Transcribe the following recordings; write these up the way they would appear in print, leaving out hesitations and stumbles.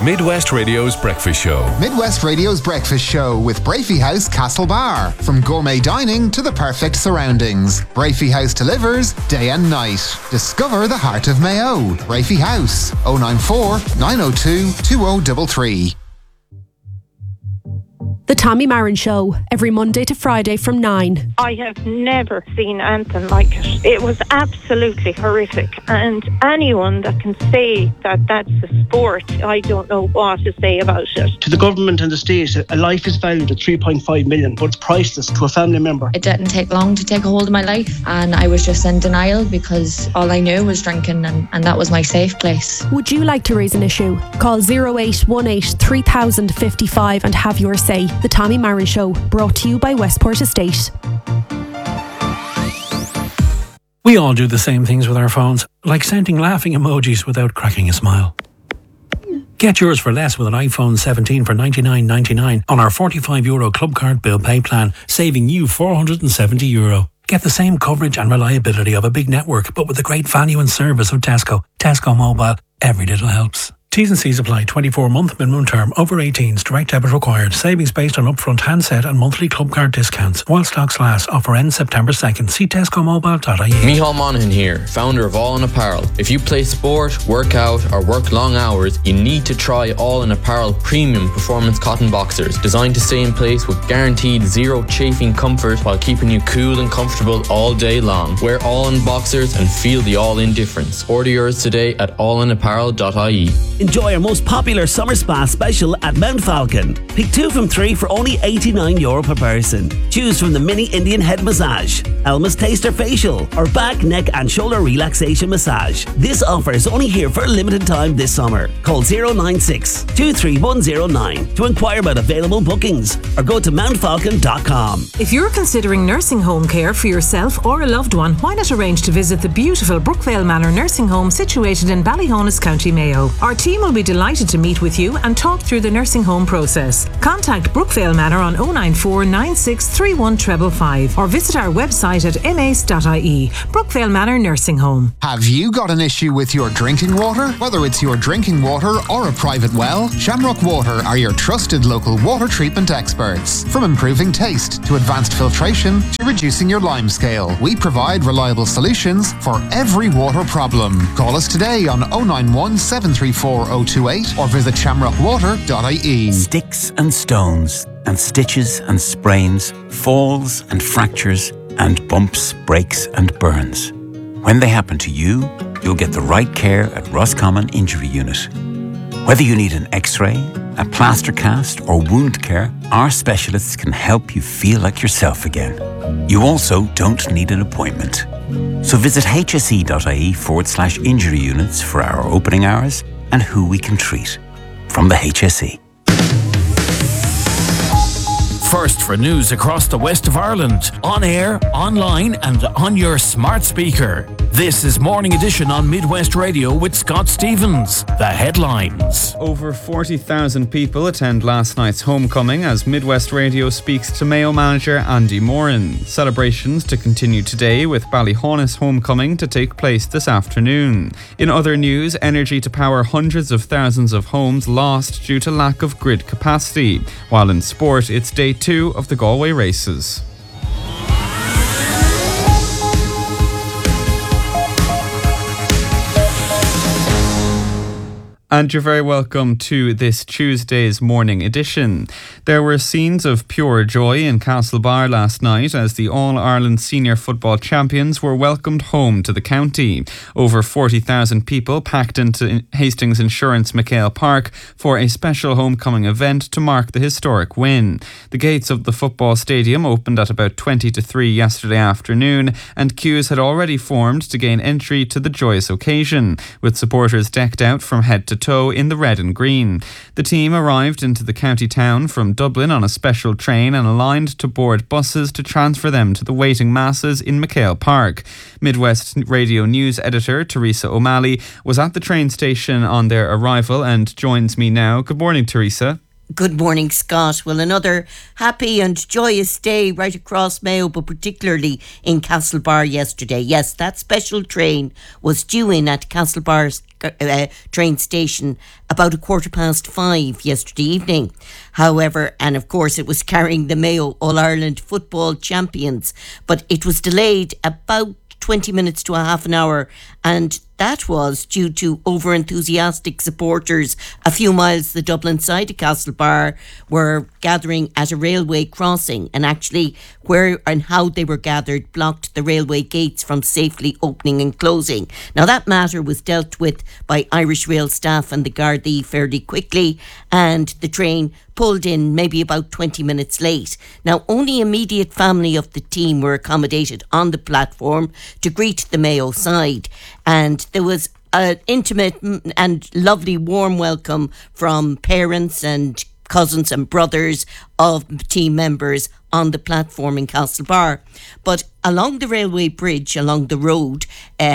Midwest Radio's Breakfast Show. Midwest Radio's Breakfast Show with Brafey House Castlebar. From gourmet dining to the perfect surroundings, Brafey House delivers day and night. Discover the heart of Mayo. Brafey House, 094 902 2033. The Tommy Marin Show, every Monday to Friday from 9. I have never seen anything like it. It was absolutely horrific. And anyone that can say that that's a sport, I don't know what to say about it. To the government and the state, a life is valued at 3.5 million, but it's priceless to a family member. It didn't take long to take a hold of my life, and I was just in denial because all I knew was drinking, and that was my safe place. Would you like to raise an issue? Call 0818 3055 and have your say. The Tommy Marin Show, brought to you by Westport Estate. We all do the same things with our phones, like sending laughing emojis without cracking a smile. Get yours for less with an iPhone 17 for €99.99 on our €45 Club Card Bill Pay plan, saving you €470. Get the same coverage and reliability of a big network, but with the great value and service of Tesco. Tesco Mobile, every little helps. T's and C's apply. 24-month minimum term. Over 18s. Direct debit required. Savings based on upfront handset and monthly club card discounts. While stocks last. Offer ends September 2nd. See tescomobile.ie. Michal Monaghan here, founder of All In Apparel. If you play sport, work out or work long hours, you need to try All In Apparel premium performance cotton boxers. Designed to stay in place with guaranteed zero chafing comfort while keeping you cool and comfortable all day long. Wear All In boxers and feel the All In difference. Order yours today at allinapparel.ie. Enjoy our most popular summer spa special at Mount Falcon. Pick 2 from 3 for only €89 per person. Choose from the mini Indian head massage, Elma's Taster facial, or back, neck and shoulder relaxation massage. This offer is only here for a limited time this summer. Call 096 23109 to inquire about available bookings or go to mountfalcon.com. If you're considering nursing home care for yourself or a loved one, why not arrange to visit the beautiful Brookvale Manor Nursing Home situated in Ballyhonus, County Mayo. Our team will be delighted to meet with you and talk through the nursing home process. Contact Brookvale Manor on 094 9631 555 or visit our website at mace.ie. Brookvale Manor Nursing Home. Have you got an issue with your drinking water? Whether it's your drinking water or a private well, Shamrock Water are your trusted local water treatment experts. From improving taste to advanced filtration to reducing your lime scale, we provide reliable solutions for every water problem. Call us today on 091 734 028 or visit shamrockwater.ie. Sticks and stones and stitches and sprains, falls and fractures and bumps, breaks and burns. When they happen to you, you'll get the right care at Roscommon Injury Unit. Whether you need an x-ray, a plaster cast or wound care, our specialists can help you feel like yourself again. You also don't need an appointment. So visit hse.ie/injury units for our opening hours and who we can treat. From the HSE. First for news across the west of Ireland, on air, online and on your smart speaker. This is Morning Edition on Midwest Radio with Scott Stevens. The headlines. Over 40,000 people attend last night's homecoming as Midwest Radio speaks to Mayo manager Andy Moran. Celebrations to continue today with Ballyhonus homecoming to take place this afternoon. In other news, energy to power hundreds of thousands of homes lost due to lack of grid capacity. While in sport, it's day 2 of the Galway races. And you're very welcome to this Tuesday's morning edition. There were scenes of pure joy in Castlebar last night as the All-Ireland Senior Football Champions were welcomed home to the county. Over 40,000 people packed into Hastings Insurance McHale Park for a special homecoming event to mark the historic win. The gates of the football stadium opened at about 20 to 3 yesterday afternoon, and queues had already formed to gain entry to the joyous occasion, with supporters decked out from head to toe in the red and green. The team arrived into the county town from Dublin on a special train and aligned to board buses to transfer them to the waiting masses in McHale Park. Midwest Radio News editor Teresa O'Malley was at the train station on their arrival and joins me now. Good morning, Teresa. Good morning, Scott. Well, another happy and joyous day right across Mayo, but particularly in Castlebar yesterday. Yes, that special train was due in at Castlebar's train station about 5:15 yesterday evening. However, and of course it was carrying the Mayo All-Ireland football champions, but it was delayed about 20 minutes to a half an hour, and that was due to over-enthusiastic supporters a few miles the Dublin side of Castlebar were gathering at a railway crossing, and actually where and how they were gathered blocked the railway gates from safely opening and closing. Now that matter was dealt with by Irish Rail staff and the Gardaí fairly quickly, and the train pulled in maybe about 20 minutes late. Now only immediate family of the team were accommodated on the platform to greet the Mayo side, and there was an intimate and lovely warm welcome from parents and cousins and brothers of team members on the platform in Castlebar. But along the railway bridge, along the road,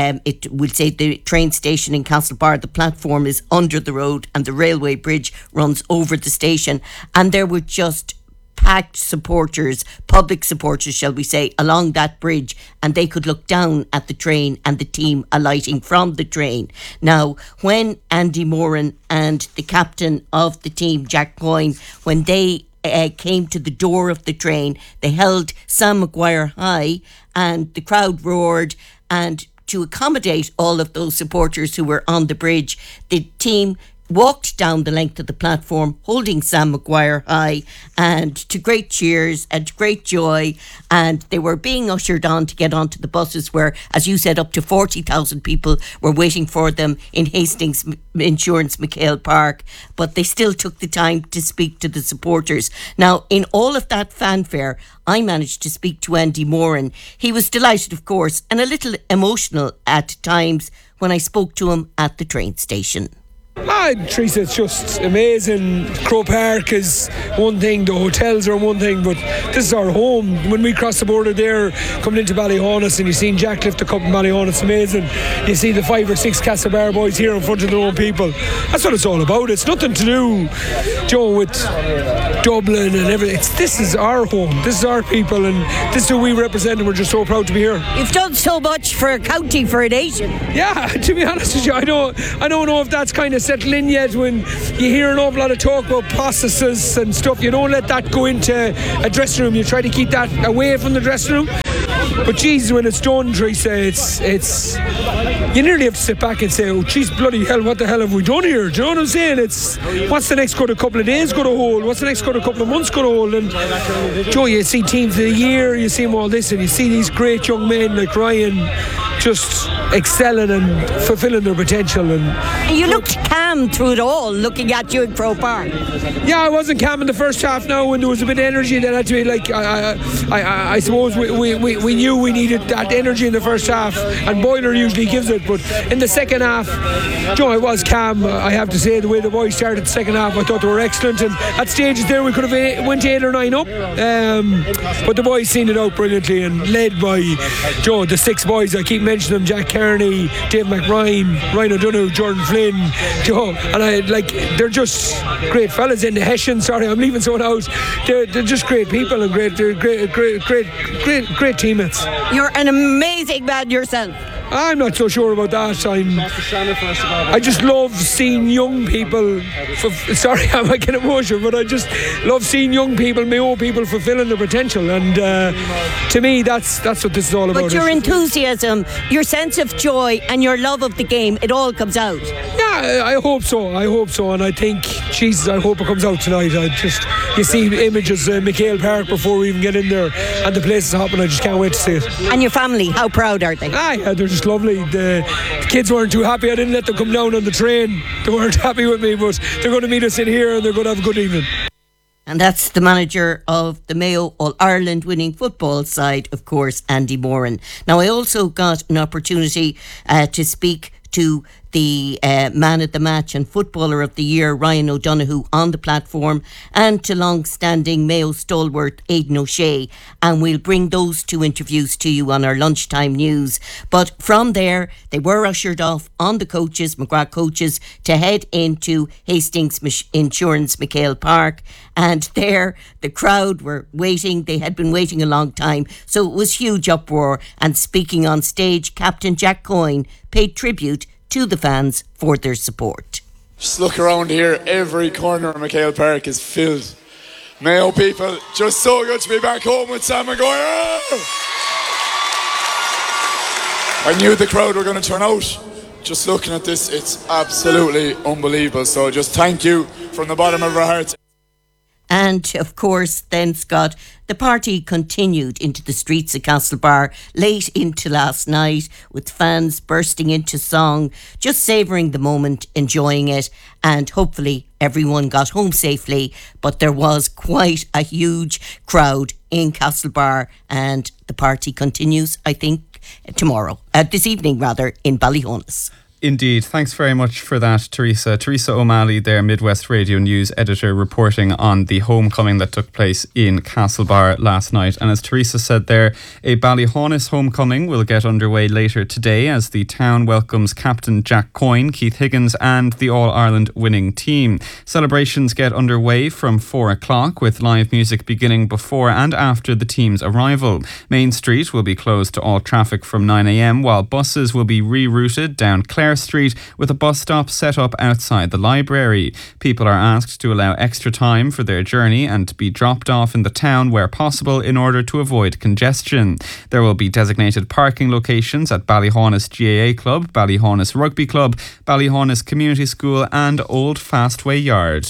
it will say the train station in Castlebar, the platform is under the road and the railway bridge runs over the station, and there were just packed supporters, public supporters shall we say, along that bridge, and they could look down at the train and the team alighting from the train. Now, when Andy Moran and the captain of the team, Jack Coyne, when they came to the door of the train, they held Sam Maguire high and the crowd roared, and to accommodate all of those supporters who were on the bridge, the team walked down the length of the platform holding Sam Maguire high, and to great cheers and great joy, and they were being ushered on to get onto the buses where, as you said, up to 40,000 people were waiting for them in Hastings Insurance McHale Park, but they still took the time to speak to the supporters. Now, in all of that fanfare, I managed to speak to Andy Moran. He was delighted, of course, and a little emotional at times when I spoke to him at the train station. Teresa, it's just amazing. Croke Park is one thing, the hotels are one thing, but this is our home. When we cross the border there, coming into Ballyhonus, and you seen Jack lift the cup in Ballyhonus, it's amazing. You see the 5 or 6 Castlebar boys here in front of their own people. That's what it's all about. It's nothing to do, Joe, with Dublin and everything. This is our home. This is our people, and this is who we represent, and we're just so proud to be here. You've done so much for a county, for a nation. Yeah, to be honest with you, I don't know if that's kind of settled in yet. When you hear an awful lot of talk about processes and stuff, you don't let that go into a dressing room. You try to keep that away from the dressing room. But geez, when it's done, Teresa, it's you nearly have to sit back and say, oh geez, bloody hell, what the hell have we done here? Do you know what I'm saying? It's what's the next couple of days going to hold? What's the next couple of months going to hold? And Joe, you see teams of the year, you see them all this, and you see these great young men like Ryan just excelling and fulfilling their potential. And you looked calm through it all, looking at you in Croke Park. Yeah, I wasn't calm in the first half now when there was a bit of energy that had to be like, I suppose we knew we needed that energy in the first half, and Boiler usually gives it, but in the second half, Joe, I was calm. I have to say, the way the boys started the second half, I thought they were excellent, and at stages there we could have went 8 or 9 up, but the boys seen it out brilliantly, and led by Joe, the 6 boys, I keep mentioning them: Jack Kearney, Dave McRyan, Ryan O'Donoghue, Jordan Flynn, Joe, and they're just great fellas. In the Hessian, sorry, I'm leaving someone out. They're just great people and great teammates. You're an amazing man yourself. I'm not so sure about that. I just love seeing young people. Sorry, I might get emotional, but I just love seeing young people, Mayo people, fulfilling their potential. And to me, that's what this is all about. But your enthusiasm, your sense of joy, and your love of the game, it all comes out. Yeah, I hope so. And I think, Jesus, I hope it comes out tonight. You see images of McHale Park before we even get in there, and the place is hopping. I just can't wait to see it. And your family, how proud are they? Yeah, they're just lovely. The kids weren't too happy. I didn't let them come down on the train. They weren't happy with me, but they're going to meet us in here and they're going to have a good evening. And that's the manager of the Mayo All-Ireland winning football side, of course, Andy Moran. Now, I also got an opportunity to speak to the man of the match and footballer of the year, Ryan O'Donoghue, on the platform, and to long-standing Mayo stalwart Aidan O'Shea, and we'll bring those 2 interviews to you on our lunchtime news. But from there, they were ushered off on the coaches, McGrath coaches, to head into Hastings Insurance McHale Park, and there the crowd were waiting. They had been waiting a long time, so it was huge uproar, and speaking on stage, Captain Jack Coyne paid tribute to the fans for their support. Just look around here, every corner of McHale Park is filled. Mayo people, just so good to be back home with Sam Maguire. I knew the crowd were going to turn out. Just looking at this, it's absolutely unbelievable. So just thank you from the bottom of our hearts. And, of course, then, Scott, the party continued into the streets of Castlebar late into last night with fans bursting into song, just savouring the moment, enjoying it, and hopefully everyone got home safely. But there was quite a huge crowd in Castlebar, and the party continues, I think, this evening, in Ballyhonus. Indeed. Thanks very much for that, Teresa. Teresa O'Malley there, Midwest Radio News editor, reporting on the homecoming that took place in Castlebar last night. And as Teresa said there, a Ballyhonus homecoming will get underway later today as the town welcomes Captain Jack Coyne, Keith Higgins and the All-Ireland winning team. Celebrations get underway from 4 o'clock with live music beginning before and after the team's arrival. Main Street will be closed to all traffic from 9 a.m, while buses will be rerouted down Clare Street with a bus stop set up outside the library. People are asked to allow extra time for their journey and to be dropped off in the town where possible in order to avoid congestion. There will be designated parking locations at Ballyhonus GAA Club, Ballyhonus Rugby Club, Ballyhonus Community School and Old Fastway Yard.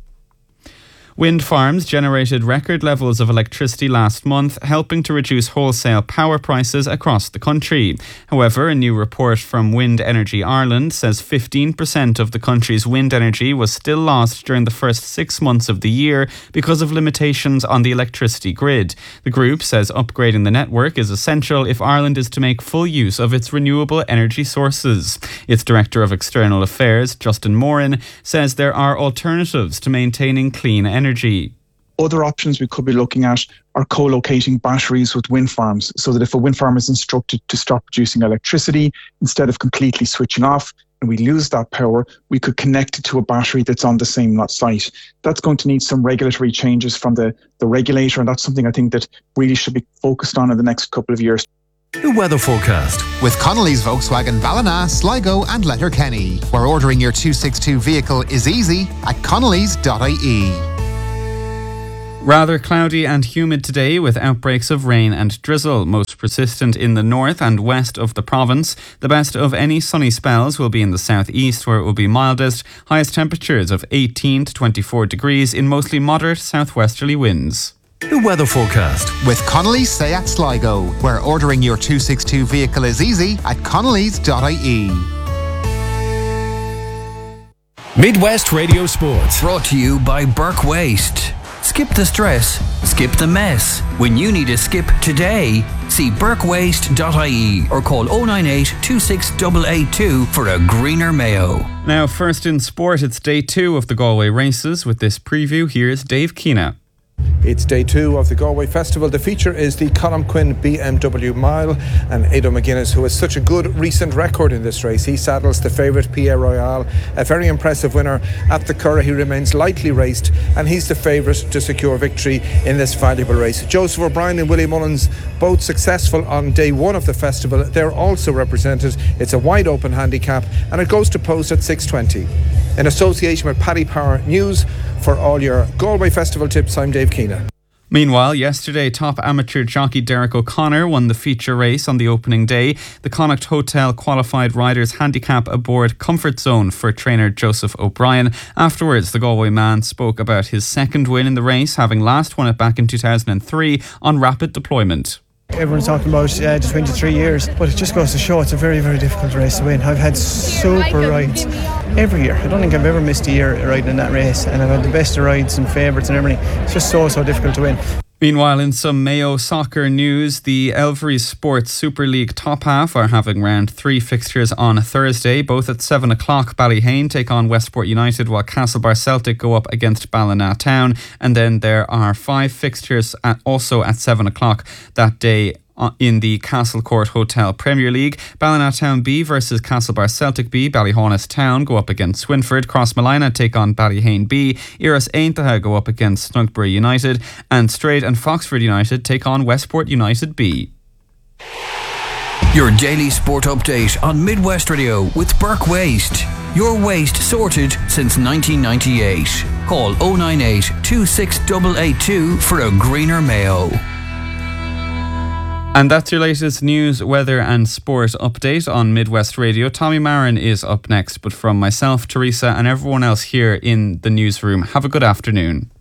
Wind farms generated record levels of electricity last month, helping to reduce wholesale power prices across the country. However, a new report from Wind Energy Ireland says 15% of the country's wind energy was still lost during the first 6 months of the year because of limitations on the electricity grid. The group says upgrading the network is essential if Ireland is to make full use of its renewable energy sources. Its Director of External Affairs, Justin Moran, says there are alternatives to maintaining clean energy. Other options we could be looking at are co-locating batteries with wind farms so that if a wind farm is instructed to stop producing electricity, instead of completely switching off and we lose that power, we could connect it to a battery that's on the same site. That's going to need some regulatory changes from the regulator, and that's something I think that really should be focused on in the next couple of years. The weather forecast with Connolly's Volkswagen Ballina, Sligo and Letterkenny, where ordering your 262 vehicle is easy at connolly's.ie. Rather cloudy and humid today with outbreaks of rain and drizzle, most persistent in the north and west of the province. The best of any sunny spells will be in the southeast, where it will be mildest. Highest temperatures of 18 to 24 degrees in mostly moderate southwesterly winds. The weather forecast with Connolly's Seat Sligo, where ordering your 262 vehicle is easy at connolly's.ie. Midwest Radio Sports, brought to you by Burke Waste. Skip the stress, skip the mess. When you need a skip today, see burkewaste.ie or call 098 26882 for a greener Mayo. Now, first in sport, it's day 2 of the Galway races. With this preview, here's Dave Keena. It's day 2 of the Galway Festival. The feature is the Colm Quinn BMW Mile, and Aidan McGuinness, who has such a good recent record in this race, he saddles the favourite Pierre Royale, a very impressive winner at the Curragh. He remains lightly raced and he's the favourite to secure victory in this valuable race. Joseph O'Brien and Willie Mullins, both successful on day 1 of the festival. They're also represented. It's a wide open handicap and it goes to post at 6:20. In association with Paddy Power News, for all your Galway Festival tips, I'm Dave Keena. Meanwhile, yesterday, top amateur jockey Derek O'Connor won the feature race on the opening day. The Connacht Hotel qualified riders handicap aboard Comfort Zone for trainer Joseph O'Brien. Afterwards, the Galway man spoke about his second win in the race, having last won it back in 2003 on rapid deployment. Everyone's talking about just 23 years, but it just goes to show it's a very, very difficult race to win. I've had super rides every year. I don't think I've ever missed a year riding in that race, and I've had the best of rides and favourites and everything. It's just so difficult to win. Meanwhile, in some Mayo soccer news, the Elvery Sports Super League top half are having round 3 fixtures on Thursday. Both at 7 o'clock, Ballyhane take on Westport United, while Castlebar Celtic go up against Ballina Town. And then there are 5 fixtures also at 7 o'clock that day in the Castlecourt Hotel Premier League. Ballina B versus Castlebar Celtic B. Ballyhonus Town go up against Swinford. Crossmolina take on Ballyhane B. Iras Aintaha go up against Snugsbury United. And Straight and Foxford United take on Westport United B. Your daily sport update on Midwest Radio with Burke Waste. Your waste sorted since 1998. Call 098 26882 for a greener Mayo. And that's your latest news, weather and sport update on Midwest Radio. Tommy Marin is up next, but from myself, Teresa and everyone else here in the newsroom, have a good afternoon.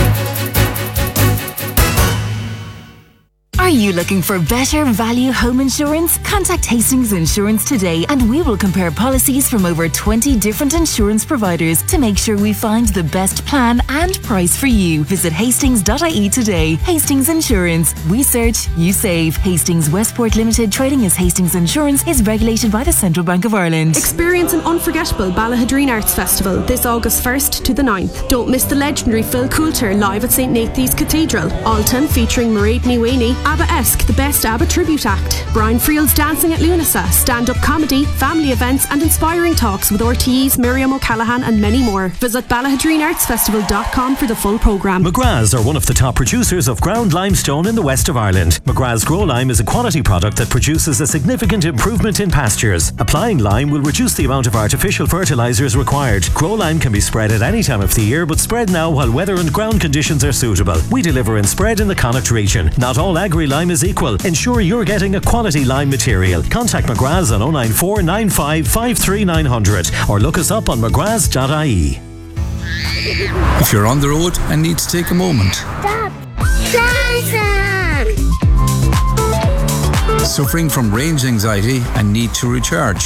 Are you looking for better value home insurance? Contact Hastings Insurance today and we will compare policies from over 20 different insurance providers to make sure we find the best plan and price for you. Visit hastings.ie today. Hastings Insurance. We search, you save. Hastings Westport Limited, trading as Hastings Insurance, is regulated by the Central Bank of Ireland. Experience an unforgettable Ballahadreen Arts Festival this August 1st to the 9th. Don't miss the legendary Phil Coulter live at St. Nathan's Cathedral. Alton featuring Mairead Niwani, ABBA-esque, the best ABBA tribute act. Brian Friel's Dancing at Lunasa, stand-up comedy, family events and inspiring talks with RTE's Miriam O'Callaghan and many more. Visit BallahadreenArtsFestival.com for the full programme. McGrath's are one of the top producers of ground limestone in the west of Ireland. McGrath's Grow Lime is a quality product that produces a significant improvement in pastures. Applying lime will reduce the amount of artificial fertilisers required. Grow Lime can be spread at any time of the year, but spread now while weather and ground conditions are suitable. We deliver in spread in the Connacht region. Not all agri-lime is equal. Ensure you're getting a quality lime material. Contact McGrath's on 094 95 53 900 or look us up on mcgraths.ie. If you're on the road and need to take a moment. Stop! Plaza! Suffering from range anxiety and need to recharge.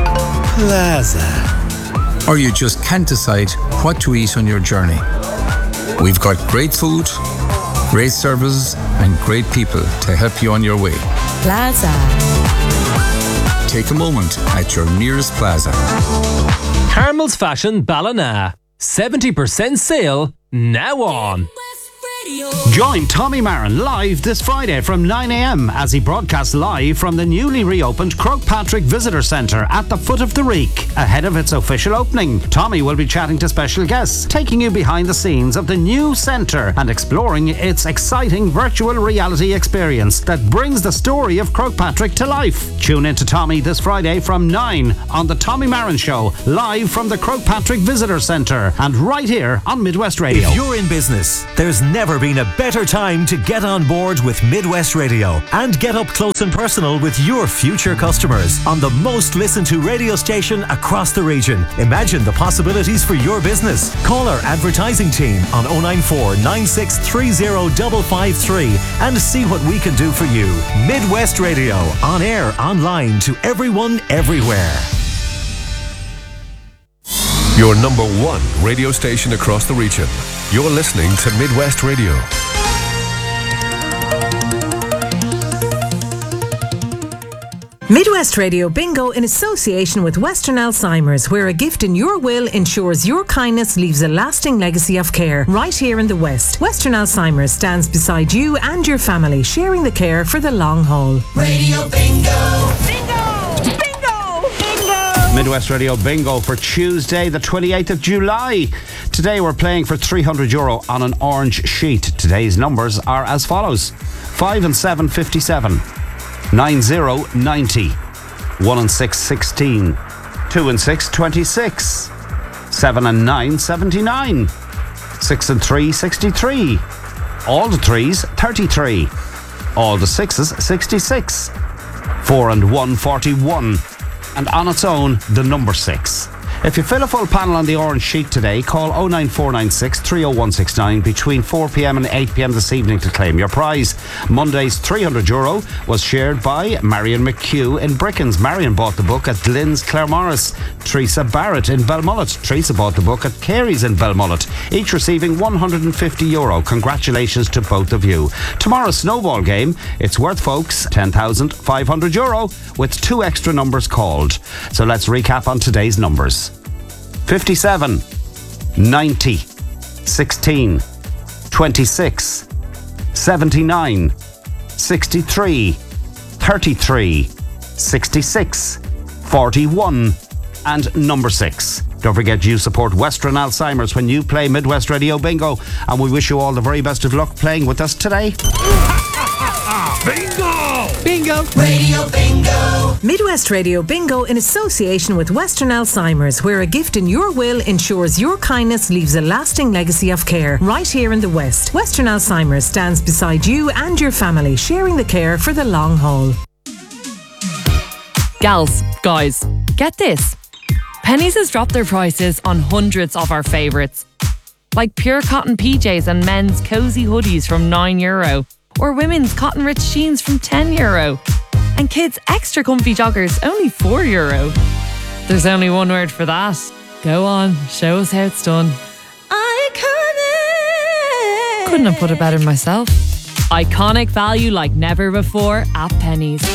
Plaza. Or you just can't decide what to eat on your journey. We've got great food, great services and great people to help you on your way. Plaza. Take a moment at your nearest Plaza. Carmel's Fashion Ballina. 70% sale now on. Join Tommy Marin live this Friday from 9am as he broadcasts live from the newly reopened Croagh-Patrick Visitor Centre at the foot of the Reek. Ahead of its official opening, Tommy will be chatting to special guests, taking you behind the scenes of the new centre and exploring its exciting virtual reality experience that brings the story of Croagh-Patrick to life. Tune in to Tommy this Friday from 9 on the Tommy Marin Show, live from the Croagh-Patrick Visitor Centre and right here on Midwest Radio. If you're in business, there's never been a better time to get on board with Midwest Radio and get up close and personal with your future customers on the most listened to radio station across the region. Imagine the possibilities for your business. Call our advertising team on 094 9630 553 and see what we can do for you. Midwest Radio, on air, online, to everyone, everywhere. Your number one radio station across the region. You're listening to Midwest Radio. Midwest Radio Bingo in association with Western Alzheimer's, where a gift in your will ensures your kindness leaves a lasting legacy of care. Right here in the West, Western Alzheimer's stands beside you and your family, sharing the care for the long haul. Radio Bingo! Midwest Radio Bingo for Tuesday, the 28th of July. Today we're playing for €300 on an orange sheet. Today's numbers are as follows: 5 and 7, 57. 9 0, 90. 1 and 6, 16. 2 and 6, 26. 7 and 9, 79. 6 and 3, 63. All the 3s, 33. All the 6s, 66. 4 and 1, 41. And on its own, the number 6. If you fill a full panel on the orange sheet today, call 09496 30169 between 4pm and 8pm this evening to claim your prize. Monday's €300 was shared by Marion McHugh in Brickens. Marion bought the book at Glyn's Claremorris. Teresa Barrett in Belmullet. Teresa bought the book at Carey's in Belmullet, each receiving €150. Congratulations to both of you. Tomorrow's snowball game, it's worth, folks, €10,500 with 2 extra numbers called. So let's recap on today's numbers. 57, 90, 16, 26, 79, 63, 33, 66, 41 and number 6. Don't forget you support Western Alzheimer's when you play Midwest Radio Bingo, and we wish you all the very best of luck playing with us today. Bingo! Bingo! Radio Bingo! Midwest Radio Bingo in association with Western Alzheimer's, where a gift in your will ensures your kindness leaves a lasting legacy of care right here in the West. Western Alzheimer's stands beside you and your family, sharing the care for the long haul. Gals, guys, get this. Penneys has dropped their prices on hundreds of our favourites. Like pure cotton PJs and men's cosy hoodies from €9, or women's cotton rich jeans from €10, and kids' extra comfy joggers only €4. There's only one word for that. Go on, show us how it's done. Iconic! Couldn't have put it better myself. Iconic value like never before at Penneys.